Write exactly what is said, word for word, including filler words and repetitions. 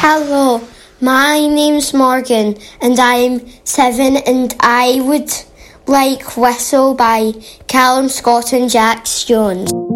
Hello, my name's Morgan and I'm seven and I would like Whistle by Callum Scott and Jax Jones.